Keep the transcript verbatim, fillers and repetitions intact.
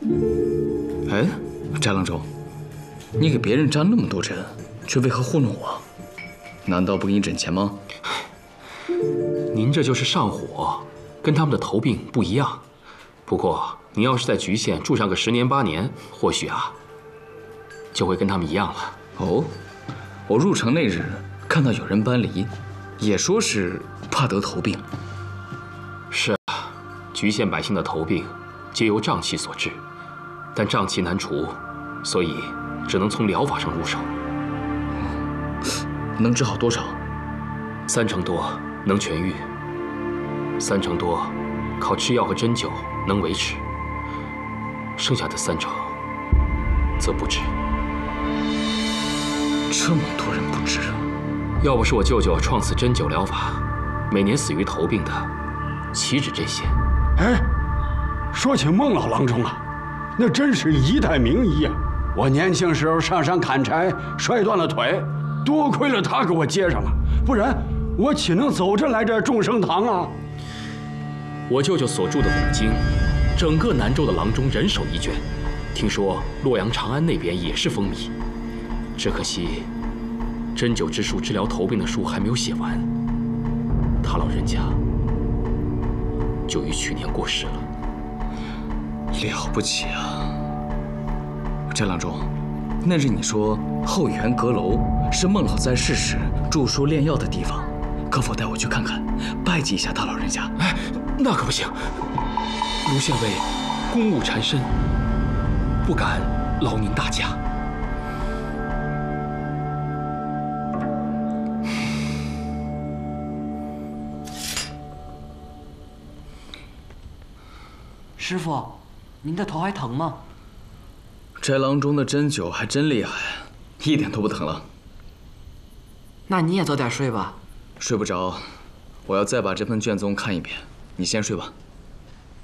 哎，翟郎中，你给别人扎那么多针，却为何糊弄我？难道不给你诊钱吗？ 您这就是上火，跟他们的头病不一样。不过您要是在莒县住上个十年八年，或许啊，就会跟他们一样了。 哦，我入城那日看到有人搬离，也说是怕得头病。 是啊，莒县百姓的头病皆由瘴气所致，但瘴气难除，所以只能从疗法上入手。 能治好多少？ 三成多能痊愈，三成多靠吃药和针灸能维持，剩下的三成则不治。 这么多人不治， 要不是我舅舅创此针灸疗法，每年死于头病的岂止这些？ 哎，说起孟老郎中啊，那真是一代名医呀！我年轻时候上山砍柴，摔断了腿，多亏了他给我接上了，不然我岂能走着来这众生堂啊？ 我舅舅所著的五经，整个南州的郎中人手一卷，听说洛阳、长安那边也是风靡。只可惜，针灸之术治疗头病的书还没有写完，他老人家就于去年过世了。 了不起啊！翟郎中，那日你说后园阁楼是孟老在世时著书炼药的地方，可否带我去看看，拜祭一下他老人家？ 哎，那可不行，卢县尉公务缠身，不敢劳您大驾。 师傅，您的头还疼吗？ 翟郎中的针灸还真厉害，一点都不疼了。 那你也早点睡吧。 睡不着，我要再把这份卷宗看一遍。你先睡吧。